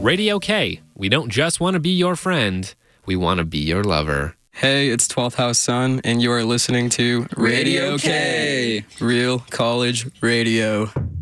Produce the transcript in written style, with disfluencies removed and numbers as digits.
Radio K. We don't just want to be your friend, we want to be your lover. Hey, it's 12th House Sun, and you are listening to Radio K. Real College Radio.